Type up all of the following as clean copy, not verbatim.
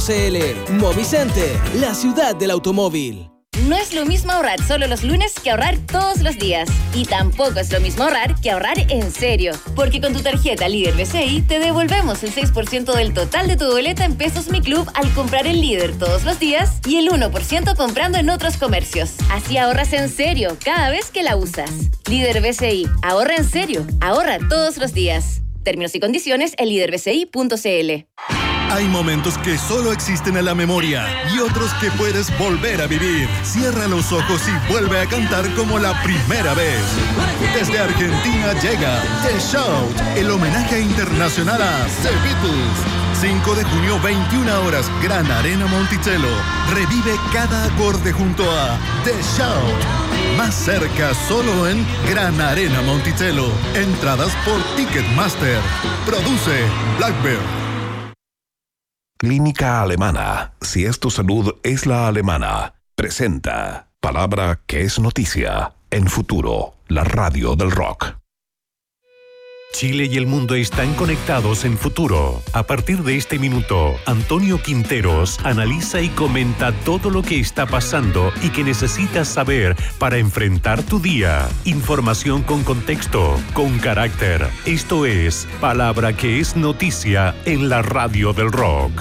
CL Movicenter, la ciudad del automóvil. No es lo mismo ahorrar solo los lunes que ahorrar todos los días. Y tampoco es lo mismo ahorrar que ahorrar en serio. Porque con tu tarjeta Líder BCI te devolvemos el 6% del total de tu boleta en Pesos Mi Club al comprar el Líder todos los días y el 1% comprando en otros comercios. Así ahorras en serio cada vez que la usas. Líder BCI, ahorra en serio, ahorra todos los días. Términos y condiciones en liderbci.cl. Hay momentos que solo existen en la memoria y otros que puedes volver a vivir. Cierra los ojos y vuelve a cantar como la primera vez. Desde Argentina llega The Shout, el homenaje internacional a The Beatles. 5 de junio, 21 horas, Gran Arena Monticello. Revive cada acorde junto a The Shout. Más cerca, solo en Gran Arena Monticello. Entradas por Ticketmaster. Produce Blackbird. Clínica Alemana. Si es tu salud, es la alemana. Presenta palabra que es noticia en Futuro, la radio del rock. Chile y el mundo están conectados en Futuro. A partir de este minuto, Antonio Quinteros analiza y comenta todo lo que está pasando y que necesitas saber para enfrentar tu día. Información con contexto, con carácter. Esto es Palabra que es noticia en la radio del rock.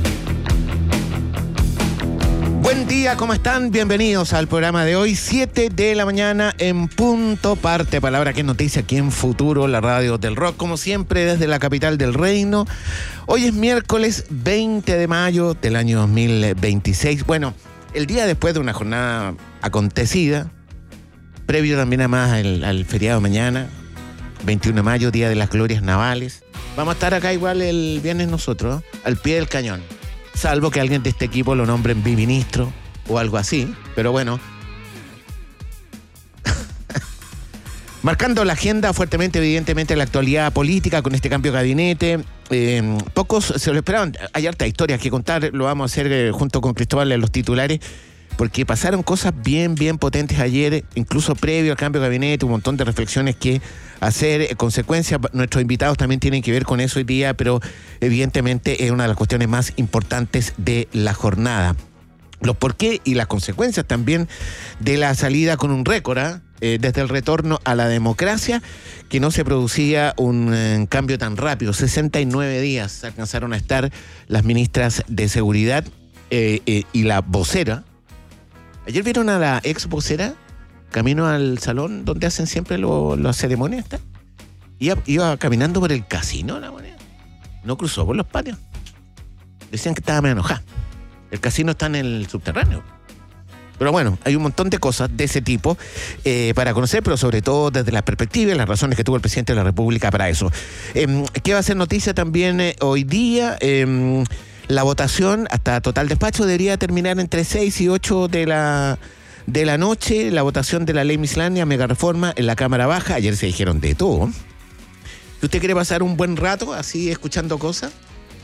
Buen día, ¿cómo están? Bienvenidos al programa de hoy, 7 de la mañana en punto, parte Palabra que es noticia aquí en Futuro, la radio del rock, como siempre desde la capital del reino. Hoy es miércoles 20 de mayo del año 2026. Bueno, el día después de una jornada acontecida, previo también además al feriado mañana, 21 de mayo, Día de las Glorias Navales. Vamos a estar acá igual el viernes nosotros, al pie del cañón. Salvo que alguien de este equipo lo nombren biministro o algo así. Pero bueno. Marcando la agenda fuertemente, evidentemente, la actualidad política con este cambio de gabinete. Pocos se lo esperaban. Hay harta historias que contar. Lo vamos a hacer junto con Cristóbal en los titulares. Porque pasaron cosas bien potentes ayer, incluso previo al cambio de gabinete, un montón de reflexiones que hacer, consecuencias. Nuestros invitados también tienen que ver con eso hoy día, pero evidentemente es una de las cuestiones más importantes de la jornada. Los por qué y las consecuencias también de la salida con un récord, desde el retorno a la democracia, que no se producía un cambio tan rápido. 69 días alcanzaron a estar las ministras de Seguridad y la vocera. Ayer vieron a la ex vocera camino al salón donde hacen siempre las ceremonias. Iba caminando por el casino la moneda. No cruzó por los patios. Decían que estaba medio enojada. El casino está en el subterráneo. Pero bueno, hay un montón de cosas de ese tipo para conocer, pero sobre todo desde la perspectiva y las razones que tuvo el presidente de la República para eso. ¿Qué va a ser noticia también hoy día? La votación, hasta total despacho, debería terminar entre 6 y 8 de la noche. La votación de la ley miscelánea, mega reforma en la Cámara Baja. Ayer se dijeron de todo. Si usted quiere pasar un buen rato así escuchando cosas,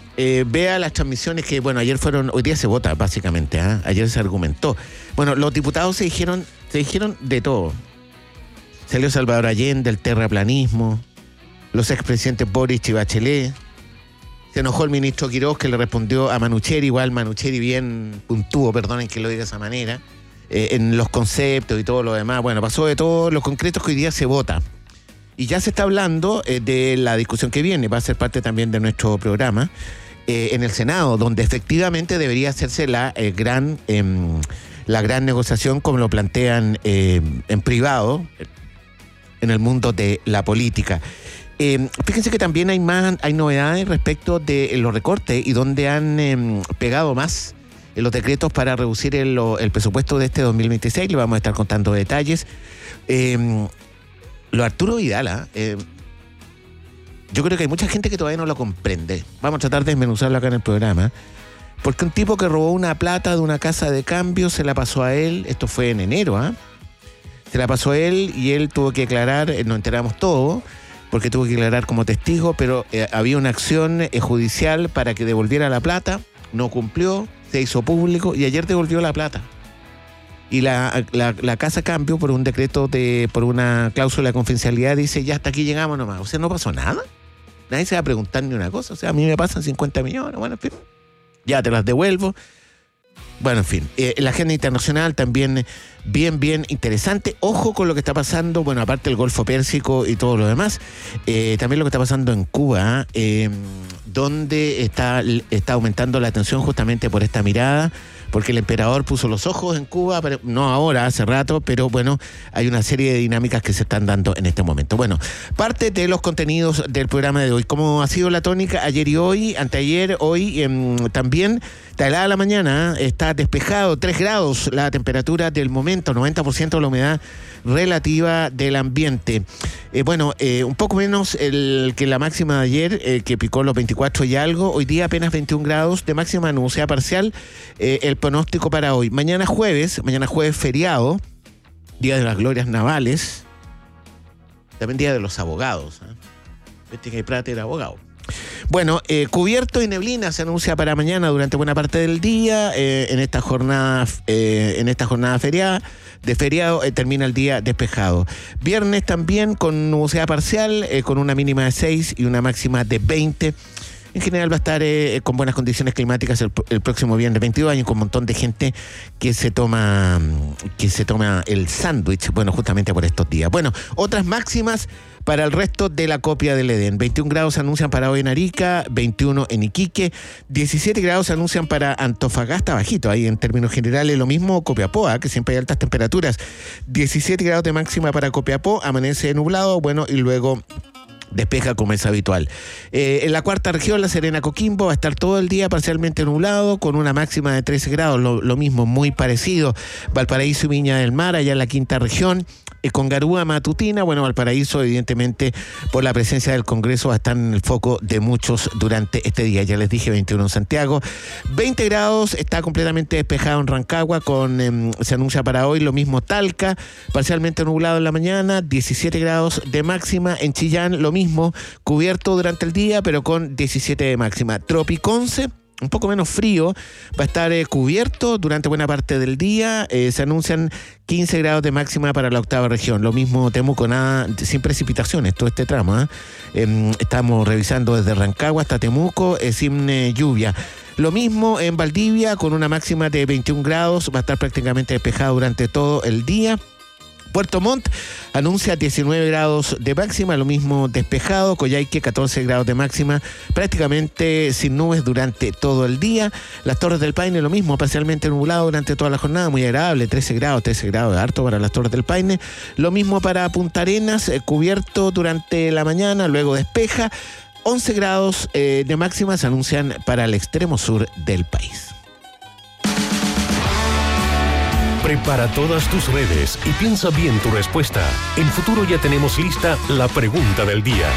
vea las transmisiones que, bueno, hoy día se vota básicamente, ayer se argumentó. Bueno, los diputados se dijeron de todo. Salió Salvador Allende, el terraplanismo, los expresidentes Boric y Bachelet. Se enojó el ministro Quiroz, que le respondió a Manucheri, igual Manucheri bien puntuó, perdonen que lo diga de esa manera, en los conceptos y todo lo demás. Bueno, pasó de todo lo concreto que hoy día se vota. Y ya se está hablando de la discusión que viene, va a ser parte también de nuestro programa, en el Senado, donde efectivamente debería hacerse la gran negociación, como lo plantean en privado, en el mundo de la política. Fíjense que también hay novedades respecto de los recortes y donde han pegado más en los decretos para reducir el presupuesto de este 2026. Le vamos a estar contando detalles. Lo Arturo Vidal, yo creo que hay mucha gente que todavía no lo comprende. Vamos a tratar de desmenuzarlo acá en el programa. Porque un tipo que robó una plata de una casa de cambio se la pasó a él. Esto fue en enero, se la pasó a él y él tuvo que declarar, nos enteramos todo, porque tuvo que declarar como testigo, pero había una acción judicial para que devolviera la plata, no cumplió, se hizo público y ayer devolvió la plata. Y la casa cambio por un decreto, por una cláusula de confidencialidad, dice ya hasta aquí llegamos nomás. O sea, no pasó nada. Nadie se va a preguntar ni una cosa. O sea, a mí me pasan 50 millones, bueno, en fin. ya te las devuelvo. Bueno, en fin, la agenda internacional también bien interesante. Ojo con lo que está pasando, bueno, aparte del Golfo Pérsico y todo lo demás, también lo que está pasando en Cuba, donde está aumentando la tensión justamente por esta mirada, porque el emperador puso los ojos en Cuba, pero no ahora, hace rato, pero bueno, hay una serie de dinámicas que se están dando en este momento. Bueno, parte de los contenidos del programa de hoy. ¿Cómo ha sido la tónica ayer y hoy, anteayer, hoy? También está helada la mañana, está despejado, 3 grados la temperatura del momento, 90% de la humedad relativa del ambiente. Un poco menos que la máxima de ayer, que picó los 24 y algo. Hoy día apenas 21 grados de máxima nubosidad parcial. El pronóstico para hoy. Mañana jueves feriado, Día de las Glorias Navales. También Día de los Abogados. Viste que Prat era abogado. Bueno, cubierto y neblina se anuncia para mañana durante buena parte del día. En esta jornada feriado termina el día despejado. Viernes también con nubosidad parcial, con una mínima de 6 y una máxima de 20. En general va a estar con buenas condiciones climáticas el próximo viernes 22 años, con un montón de gente que se toma el sándwich, bueno, justamente por estos días. Bueno, otras máximas para el resto de la copia del Edén. 21 grados se anuncian para hoy en Arica, 21 en Iquique, 17 grados se anuncian para Antofagasta, bajito ahí en términos generales, lo mismo Copiapó, que siempre hay altas temperaturas. 17 grados de máxima para Copiapó, amanece nublado, bueno, y luego despeja como es habitual. En la cuarta región, La Serena, Coquimbo, va a estar todo el día parcialmente nublado, con una máxima de 13 grados, lo mismo, muy parecido. Valparaíso y Viña del Mar, allá en la quinta región. Con Garúa matutina, bueno, Valparaíso, evidentemente, por la presencia del Congreso, va a estar en el foco de muchos durante este día. Ya les dije, 21 en Santiago. 20 grados, está completamente despejado en Rancagua, se anuncia para hoy, lo mismo Talca, parcialmente nublado en la mañana, 17 grados de máxima. En Chillán, lo mismo, cubierto durante el día, pero con 17 de máxima. Tropiconce, un poco menos frío, va a estar cubierto durante buena parte del día. Se anuncian 15 grados de máxima para la octava región. Lo mismo Temuco, nada, sin precipitaciones, todo este tramo. Estamos revisando desde Rancagua hasta Temuco, sin lluvia. Lo mismo en Valdivia, con una máxima de 21 grados, va a estar prácticamente despejado durante todo el día. Puerto Montt anuncia 19 grados de máxima, lo mismo despejado. Coyhaique, 14 grados de máxima, prácticamente sin nubes durante todo el día. Las Torres del Paine, lo mismo, parcialmente nublado durante toda la jornada, muy agradable, 13 grados harto para las Torres del Paine. Lo mismo para Punta Arenas, cubierto durante la mañana, luego despeja. 11 grados de máxima se anuncian para el extremo sur del país. Prepara todas tus redes y piensa bien tu respuesta. En Futuro ya tenemos lista la pregunta del día.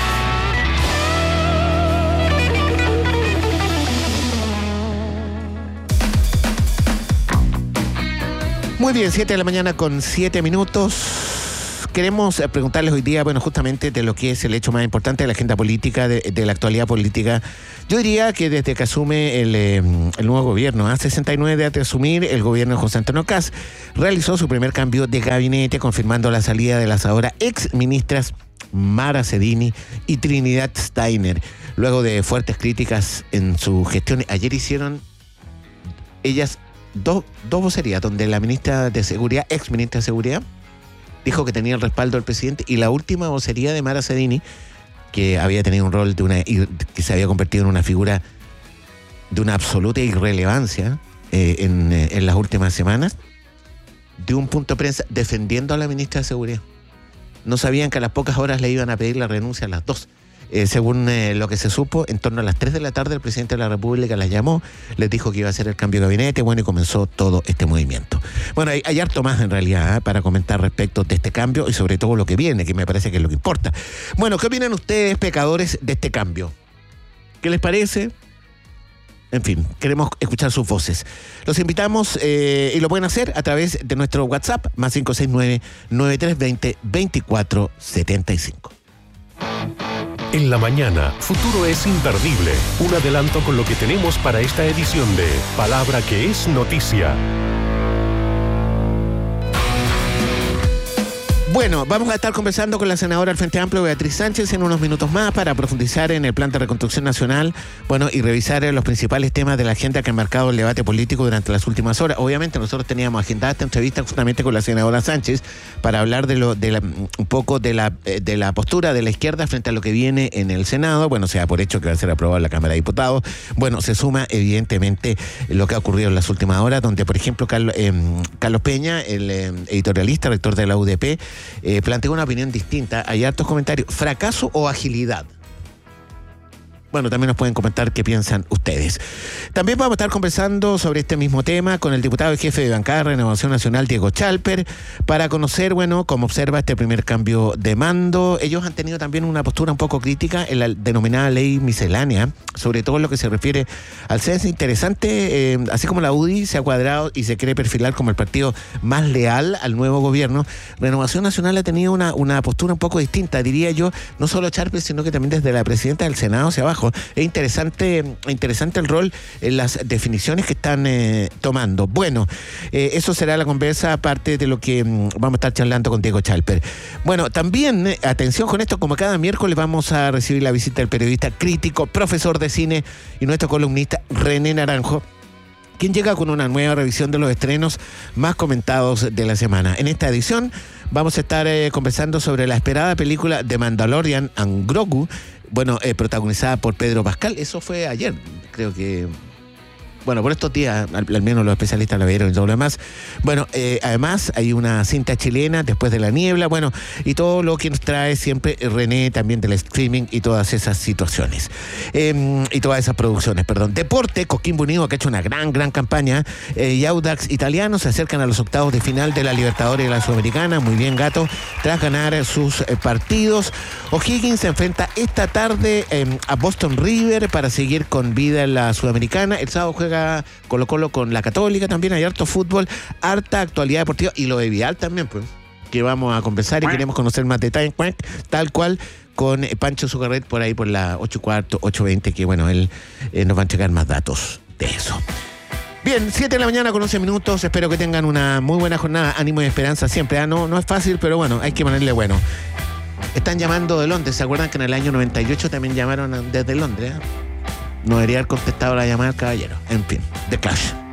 Muy bien, 7 de la mañana con 7 minutos. Queremos preguntarles hoy día, bueno, justamente de lo que es el hecho más importante de la agenda política, de la actualidad política. Yo diría que desde que asume el nuevo gobierno, 69 días de asumir, el gobierno de José Antonio Kast realizó su primer cambio de gabinete, confirmando la salida de las ahora ex ministras Mara Cedini y Trinidad Steiner, luego de fuertes críticas en su gestión. Ayer hicieron ellas dos vocerías, donde la ministra de Seguridad, ex ministra de Seguridad, dijo que tenía el respaldo del presidente, y la última vocería de Mara Cedini, que había tenido un rol que se había convertido en una figura de una absoluta irrelevancia en las últimas semanas, dio un punto de prensa defendiendo a la ministra de Seguridad. No sabían que a las pocas horas le iban a pedir la renuncia a las dos. Según lo que se supo, en torno a las 3 de la tarde el presidente de la República las llamó, les dijo que iba a hacer el cambio de gabinete, bueno, y comenzó todo este movimiento. Bueno, hay harto más en realidad para comentar respecto de este cambio y sobre todo lo que viene, que me parece que es lo que importa. Bueno, ¿qué opinan ustedes, pecadores, de este cambio? ¿Qué les parece? En fin, queremos escuchar sus voces. Los invitamos y lo pueden hacer a través de nuestro WhatsApp, más 569-9320-2475. En la mañana, Futuro es imperdible. Un adelanto con lo que tenemos para esta edición de Palabra que es Noticia. Bueno, vamos a estar conversando con la senadora del Frente Amplio, Beatriz Sánchez, en unos minutos más para profundizar en el plan de reconstrucción nacional, bueno, y revisar los principales temas de la agenda que han marcado el debate político durante las últimas horas. Obviamente nosotros teníamos agendada esta entrevista justamente con la senadora Sánchez para hablar un poco de la postura de la izquierda frente a lo que viene en el Senado. Bueno, se da por hecho que va a ser aprobado en la Cámara de Diputados. Bueno, se suma evidentemente lo que ha ocurrido en las últimas horas, donde por ejemplo Carlos Peña, el editorialista, rector de la UDP, planteó una opinión distinta. Hay hartos comentarios. ¿Fracaso o agilidad? Bueno, también nos pueden comentar qué piensan ustedes. También vamos a estar conversando sobre este mismo tema con el diputado y jefe de bancada de Renovación Nacional, Diego Chalper, para conocer, bueno, cómo observa este primer cambio de mando. Ellos han tenido también una postura un poco crítica en la denominada ley miscelánea, sobre todo en lo que se refiere al censo. Interesante, así como la UDI se ha cuadrado y se quiere perfilar como el partido más leal al nuevo gobierno, Renovación Nacional ha tenido una postura un poco distinta, diría yo, no solo Chalper, sino que también desde la presidenta del Senado hacia abajo. Es interesante el rol en las definiciones que están tomando. Bueno, eso será la conversa, aparte de lo que vamos a estar charlando con Diego Chalper. Bueno, también, atención con esto, como cada miércoles vamos a recibir la visita del periodista crítico, profesor de cine y nuestro columnista René Naranjo, quien llega con una nueva revisión de los estrenos más comentados de la semana. En esta edición vamos a estar conversando sobre la esperada película The Mandalorian and Grogu, bueno, protagonizada por Pedro Pascal. Eso fue ayer, creo que... Bueno, por estos días, al menos los especialistas la vieron y todo lo demás. Bueno, además hay una cinta chilena, Después de la niebla, bueno, y todo lo que nos trae siempre René, también del streaming y todas esas situaciones. Y todas esas producciones, perdón. Deporte, Coquimbo Unido, que ha hecho una gran campaña, y Audax Italiano se acercan a los octavos de final de la Libertadores y la Sudamericana. Muy bien, Gato, tras ganar sus partidos. O'Higgins se enfrenta esta tarde a Boston River para seguir con vida en la Sudamericana. El sábado juega Colo-Colo con la Católica, también hay harto fútbol, harta actualidad deportiva y lo de Vial también, pues, que vamos a conversar y queremos conocer más detalles, tal cual, con Pancho Zucarret por ahí por la 8:15, 8:20, que bueno, él nos va a entregar más datos de eso. Bien, 7 de la mañana con 11 minutos, espero que tengan una muy buena jornada, ánimo y esperanza siempre, no es fácil, pero bueno, hay que ponerle bueno. Están llamando de Londres, ¿se acuerdan que en el año 98 también llamaron desde Londres? No debería haber contestado la llamada al caballero. En fin, The Clash.